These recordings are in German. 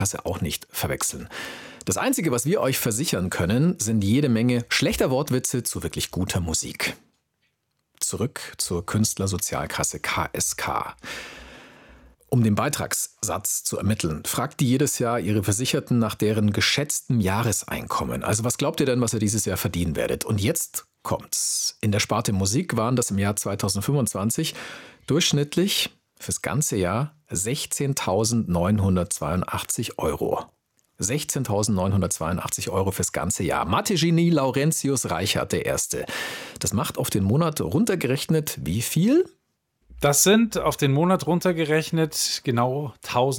Kasse auch nicht verwechseln. Das Einzige, was wir euch versichern können, sind jede Menge schlechter Wortwitze zu wirklich guter Musik. Zurück zur Künstlersozialkasse KSK. Um den Beitragssatz zu ermitteln, fragt die jedes Jahr ihre Versicherten nach deren geschätztem Jahreseinkommen. Also was glaubt ihr denn, was ihr dieses Jahr verdienen werdet? Und jetzt kommt's. In der Sparte Musik waren das im Jahr 2025 durchschnittlich fürs ganze Jahr 16.982 Euro. 16.982 Euro fürs ganze Jahr. Mathe-Genie Laurentius Reichert der Erste. Das macht auf den Monat runtergerechnet wie viel? Das sind auf den Monat runtergerechnet genau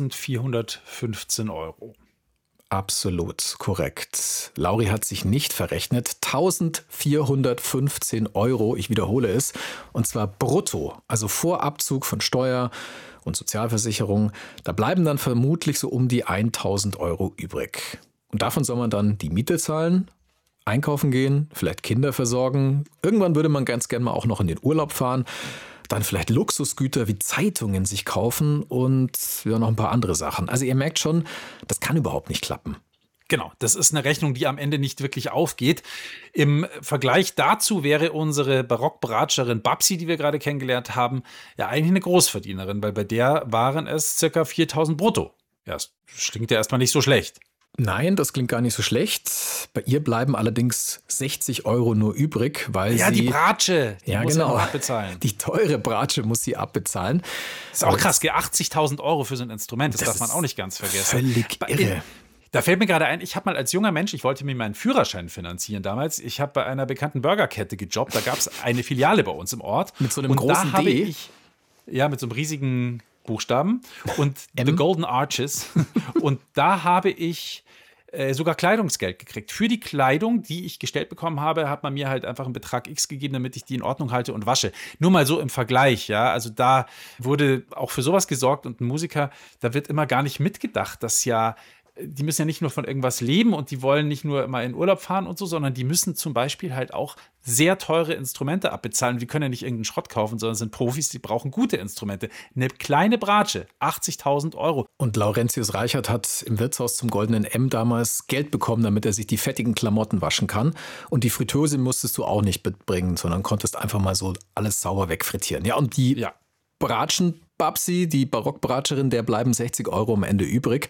1.415 Euro. Absolut korrekt. Lauri hat sich nicht verrechnet. 1.415 Euro, ich wiederhole es, und zwar brutto, also vor Abzug von Steuer und Sozialversicherung. Da bleiben dann vermutlich so um die 1.000 Euro übrig. Und davon soll man dann die Miete zahlen, einkaufen gehen, vielleicht Kinder versorgen. Irgendwann würde man ganz gerne mal auch noch in den Urlaub fahren. Dann vielleicht Luxusgüter wie Zeitungen sich kaufen und ja, noch ein paar andere Sachen. Also ihr merkt schon, das kann überhaupt nicht klappen. Genau, das ist eine Rechnung, die am Ende nicht wirklich aufgeht. Im Vergleich dazu wäre unsere Barockbratscherin Babsi, die wir gerade kennengelernt haben, ja eigentlich eine Großverdienerin, weil bei der waren es ca. 4.000 brutto. Ja, das klingt ja erstmal nicht so schlecht. Nein, das klingt gar nicht so schlecht. Bei ihr bleiben allerdings 60 Euro nur übrig, weil ja, sie... die Bratsche, die muss genau, ja noch abbezahlen. Die teure Bratsche muss sie abbezahlen. Das ist auch krass, 80.000 Euro für so ein Instrument, das darf man auch nicht ganz vergessen. Völlig irre. Da fällt mir gerade ein, ich habe mal als junger Mensch, ich wollte mir meinen Führerschein finanzieren damals. Ich habe bei einer bekannten Burgerkette gejobbt, da gab es eine Filiale bei uns im Ort. Mit so einem großen D? Ja, mit so einem riesigen Buchstaben und The Golden Arches. Und da habe ich sogar Kleidungsgeld gekriegt. Für die Kleidung, die ich gestellt bekommen habe, hat man mir halt einfach einen Betrag X gegeben, damit ich die in Ordnung halte und wasche. Nur mal so im Vergleich, ja. Also da wurde auch für sowas gesorgt und ein Musiker, da wird immer gar nicht mitgedacht, dass ja die müssen ja nicht nur von irgendwas leben und die wollen nicht nur mal in Urlaub fahren und so, sondern die müssen zum Beispiel halt auch sehr teure Instrumente abbezahlen. Die können ja nicht irgendeinen Schrott kaufen, sondern sind Profis, die brauchen gute Instrumente. Eine kleine Bratsche, 80.000 Euro. Und Laurentius Reichert hat im Wirtshaus zum Goldenen M damals Geld bekommen, damit er sich die fettigen Klamotten waschen kann. Und die Fritteuse musstest du auch nicht mitbringen, sondern konntest einfach mal so alles sauber wegfrittieren. Ja, und die Bratschen-Babsi, die Barockbratscherin, der bleiben 60 Euro am Ende übrig.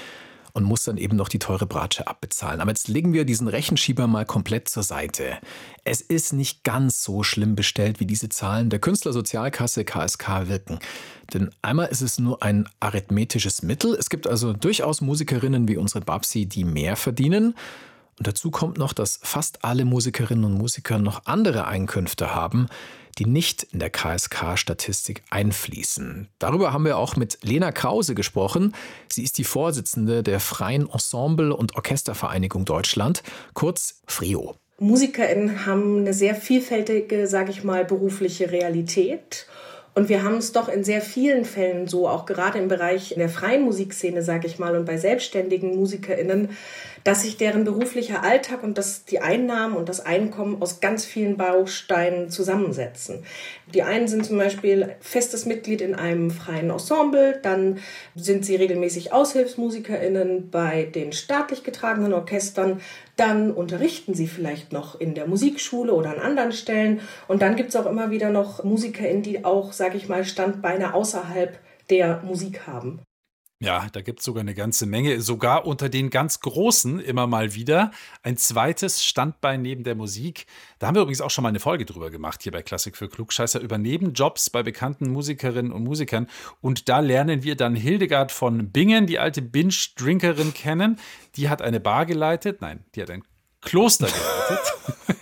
Und muss dann eben noch die teure Bratsche abbezahlen. Aber jetzt legen wir diesen Rechenschieber mal komplett zur Seite. Es ist nicht ganz so schlimm bestellt, wie diese Zahlen der Künstlersozialkasse KSK wirken. Denn einmal ist es nur ein arithmetisches Mittel. Es gibt also durchaus Musikerinnen wie unsere Babsi, die mehr verdienen. Und dazu kommt noch, dass fast alle Musikerinnen und Musiker noch andere Einkünfte haben, die nicht in der KSK-Statistik einfließen. Darüber haben wir auch mit Lena Krause gesprochen. Sie ist die Vorsitzende der Freien Ensemble- und Orchestervereinigung Deutschland, kurz FREO. MusikerInnen haben eine sehr vielfältige, sage ich mal, berufliche Realität. Und wir haben es doch in sehr vielen Fällen so, auch gerade im Bereich der freien Musikszene, sage ich mal, und bei selbstständigen MusikerInnen, dass sich deren beruflicher Alltag und die Einnahmen und das Einkommen aus ganz vielen Bausteinen zusammensetzen. Die einen sind zum Beispiel festes Mitglied in einem freien Ensemble, dann sind sie regelmäßig AushilfsmusikerInnen bei den staatlich getragenen Orchestern, dann unterrichten sie vielleicht noch in der Musikschule oder an anderen Stellen und dann gibt es auch immer wieder noch MusikerInnen, die auch, sage ich mal, Standbeine außerhalb der Musik haben. Ja, da gibt es sogar eine ganze Menge, sogar unter den ganz Großen immer mal wieder. Ein zweites Standbein neben der Musik. Da haben wir übrigens auch schon mal eine Folge drüber gemacht, hier bei Klassik für Klugscheißer, über Nebenjobs bei bekannten Musikerinnen und Musikern. Und da lernen wir dann Hildegard von Bingen, die alte Binge-Drinkerin, kennen. Die hat eine Bar geleitet. Nein, die hat ein Kloster geleitet.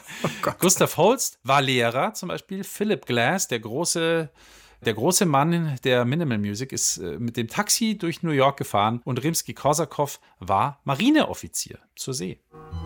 Oh Gustav Holst war Lehrer zum Beispiel. Philip Glass, der große Mann der Minimal Music, ist mit dem Taxi durch New York gefahren und Rimsky-Korsakow war Marineoffizier zur See.